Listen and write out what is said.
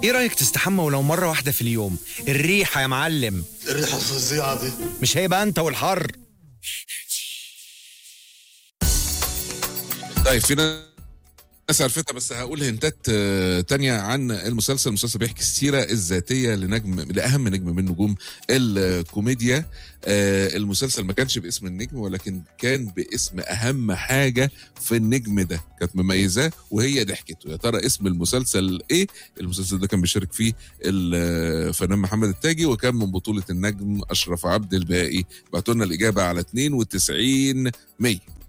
ايه رأيك تستحمى ولو مرة واحدة في اليوم؟ الريحة يا معلم. الريحة الفظيعة دي مش هيبقى انت والحر. طيب في ناس عرفتها، بس هقول هنتات تانية عن المسلسل بيحكي السيرة الذاتية لأهم نجم من نجوم الكوميديا. المسلسل ما كانش باسم النجم، ولكن كان باسم أهم حاجة في النجم ده كانت مميزاه، وهي ضحكته. يا ترى اسم المسلسل إيه؟ المسلسل ده كان بيشارك فيه الفنان محمد التاجي، وكان من بطولة النجم أشرف عبد الباقي. بعتوا لنا الإجابة على 92 100.